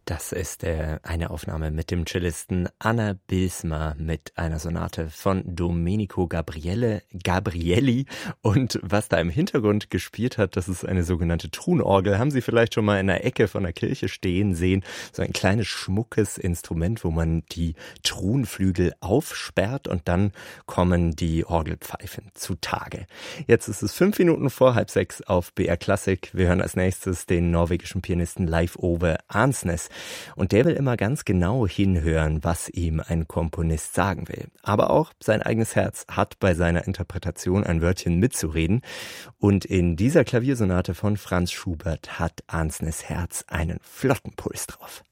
Das ist eine Aufnahme mit dem Cellisten Anna Bilsma mit einer Sonate von Domenico Gabrielli. Und was da im Hintergrund gespielt hat, das ist eine sogenannte Truhenorgel. Haben Sie vielleicht schon mal in der Ecke von der Kirche stehen sehen? So ein kleines, schmuckes Instrument, wo man die Truhenflügel aufsperrt und dann kommen die Orgelpfeifen zutage. Jetzt ist es 5 Minuten vor 5:30 auf BR Klassik. Wir hören als nächstes den norwegischen Pianisten Leif Ove Ansnes. Und der will immer ganz genau hinhören, was ihm ein Komponist sagen will. Aber auch sein eigenes Herz hat bei seiner Interpretation ein Wörtchen mitzureden. Und in dieser Klaviersonate von Franz Schubert hat Ansnes Herz einen flotten Puls drauf.